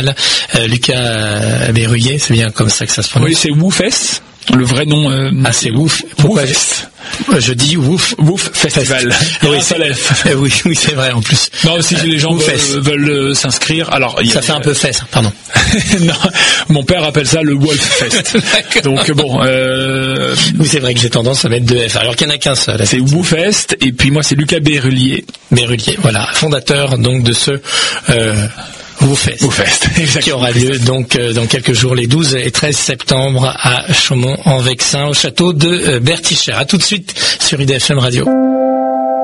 Lucas Berruyer, c'est bien comme ça que ça se prononce. Oui, c'est WooFest. Le vrai nom. C'est Woof. Pourquoi je dis Woof Festival. Oui, oui, c'est vrai en plus. Non, si les gens veulent s'inscrire, alors ça fait un peu fest, pardon. Non, mon père appelle ça le Wolf Fest. Donc bon. Oui, c'est vrai que j'ai tendance à mettre 2 F. Alors qu'il n'y en a qu'un seul. C'est WooFest et puis moi c'est Lucas Berruyer. Voilà, fondateur donc de ce. WooFest, qui aura lieu donc dans quelques jours, les 12 et 13 septembre à Chaumont-en-Vexin, au château de Bertichères. À tout de suite sur IDFM Radio.